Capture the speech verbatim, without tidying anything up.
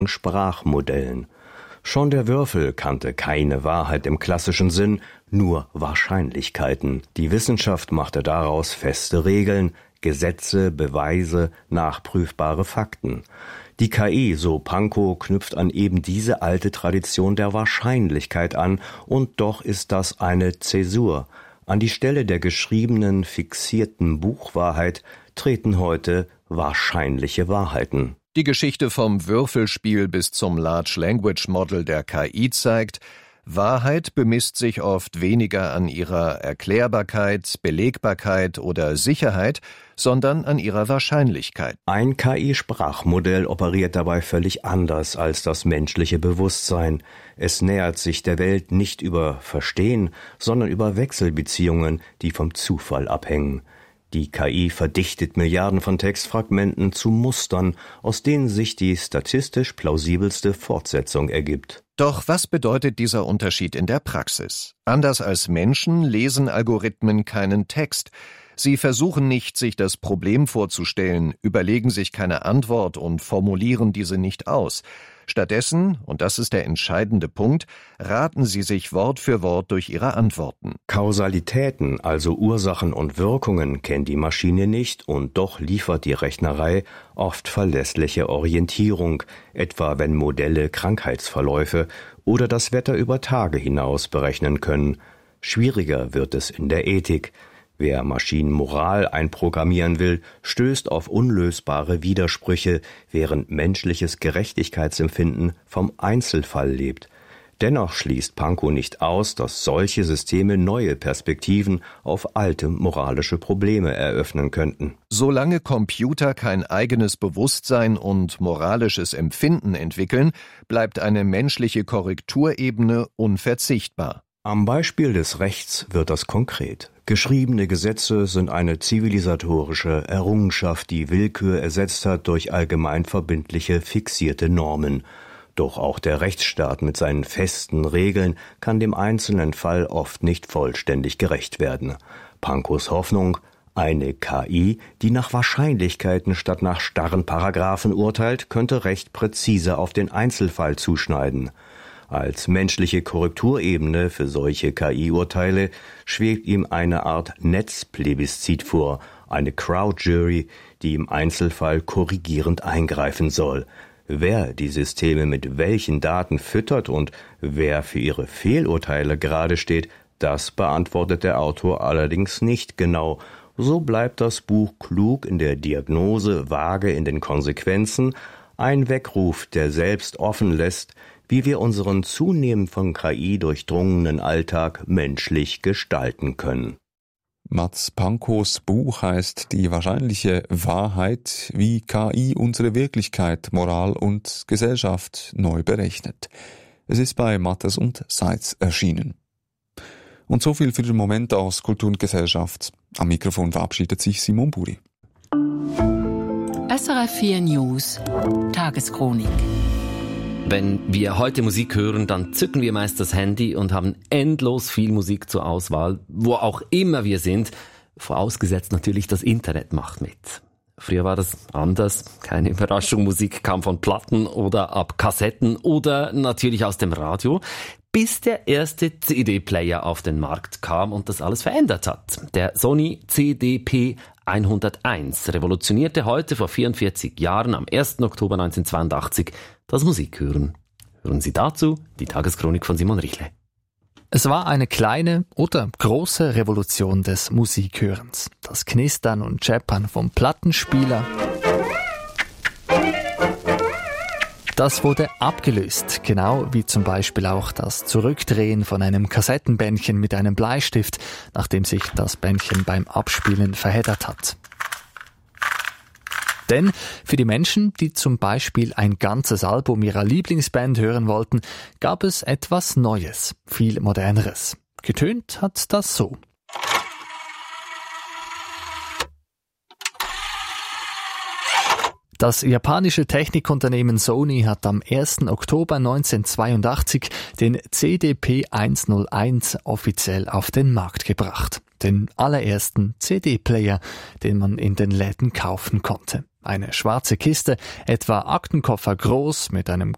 Sprachmodellen. Schon der Würfel kannte keine Wahrheit im klassischen Sinn, nur Wahrscheinlichkeiten. Die Wissenschaft machte daraus feste Regeln, Gesetze, Beweise, nachprüfbare Fakten. Die K I, so Pankow, knüpft an eben diese alte Tradition der Wahrscheinlichkeit an, und doch ist das eine Zäsur. An die Stelle der geschriebenen, fixierten Buchwahrheit treten heute wahrscheinliche Wahrheiten. Die Geschichte vom Würfelspiel bis zum Large Language Model der K I zeigt, Wahrheit bemisst sich oft weniger an ihrer Erklärbarkeit, Belegbarkeit oder Sicherheit, sondern an ihrer Wahrscheinlichkeit. Ein K I-Sprachmodell operiert dabei völlig anders als das menschliche Bewusstsein. Es nähert sich der Welt nicht über Verstehen, sondern über Wechselbeziehungen, die vom Zufall abhängen. Die K I verdichtet Milliarden von Textfragmenten zu Mustern, aus denen sich die statistisch plausibelste Fortsetzung ergibt. Doch was bedeutet dieser Unterschied in der Praxis? Anders als Menschen lesen Algorithmen keinen Text. Sie versuchen nicht, sich das Problem vorzustellen, überlegen sich keine Antwort und formulieren diese nicht aus. Stattdessen, und das ist der entscheidende Punkt, raten sie sich Wort für Wort durch ihre Antworten. Kausalitäten, also Ursachen und Wirkungen, kennt die Maschine nicht, und doch liefert die Rechnerei oft verlässliche Orientierung, etwa wenn Modelle Krankheitsverläufe oder das Wetter über Tage hinaus berechnen können. Schwieriger wird es in der Ethik. Wer Maschinenmoral einprogrammieren will, stößt auf unlösbare Widersprüche, während menschliches Gerechtigkeitsempfinden vom Einzelfall lebt. Dennoch schließt Pankow nicht aus, dass solche Systeme neue Perspektiven auf alte moralische Probleme eröffnen könnten. Solange Computer kein eigenes Bewusstsein und moralisches Empfinden entwickeln, bleibt eine menschliche Korrekturebene unverzichtbar. Am Beispiel des Rechts wird das konkret. Geschriebene Gesetze sind eine zivilisatorische Errungenschaft, die Willkür ersetzt hat durch allgemein verbindliche, fixierte Normen. Doch auch der Rechtsstaat mit seinen festen Regeln kann dem einzelnen Fall oft nicht vollständig gerecht werden. Pankows Hoffnung: eine K I, die nach Wahrscheinlichkeiten statt nach starren Paragraphen urteilt, könnte Recht präziser auf den Einzelfall zuschneiden. Als menschliche Korrekturebene für solche K I-Urteile schwebt ihm eine Art Netzplebiszit vor, eine Crowd-Jury, die im Einzelfall korrigierend eingreifen soll. Wer die Systeme mit welchen Daten füttert und wer für ihre Fehlurteile gerade steht, das beantwortet der Autor allerdings nicht genau. So bleibt das Buch klug in der Diagnose, vage in den Konsequenzen, ein Weckruf, der selbst offen lässt, wie wir unseren zunehmend von K I durchdrungenen Alltag menschlich gestalten können. Mats Pankows Buch heißt Die wahrscheinliche Wahrheit, wie K I unsere Wirklichkeit, Moral und Gesellschaft neu berechnet. Es ist bei Mattes und Seitz erschienen. Und so viel für den Moment aus Kultur und Gesellschaft. Am Mikrofon verabschiedet sich Simon Buri. S R F vier News Tageschronik. Wenn wir heute Musik hören, dann zücken wir meist das Handy und haben endlos viel Musik zur Auswahl, wo auch immer wir sind, vorausgesetzt natürlich, das Internet macht mit. Früher war das anders, keine Überraschung, Musik kam von Platten oder ab Kassetten oder natürlich aus dem Radio, bis der erste C D-Player auf den Markt kam und das alles verändert hat. Der Sony C D P hunderteins revolutionierte heute vor vierundvierzig Jahren am ersten Oktober neunzehnhundertzweiundachtzig das Musikhören. Hören Sie dazu die Tageschronik von Simon Richle. Es war eine kleine oder große Revolution des Musikhörens. Das Knistern und Scheppern vom Plattenspieler, das wurde abgelöst, genau wie zum Beispiel auch das Zurückdrehen von einem Kassettenbändchen mit einem Bleistift, nachdem sich das Bändchen beim Abspielen verheddert hat. Denn für die Menschen, die zum Beispiel ein ganzes Album ihrer Lieblingsband hören wollten, gab es etwas Neues, viel Moderneres. Getönt hat das so. Das japanische Technikunternehmen Sony hat am ersten Oktober neunzehnhundertzweiundachtzig den C D P hunderteins offiziell auf den Markt gebracht. Den allerersten C D-Player, den man in den Läden kaufen konnte. Eine schwarze Kiste, etwa Aktenkoffer groß, mit einem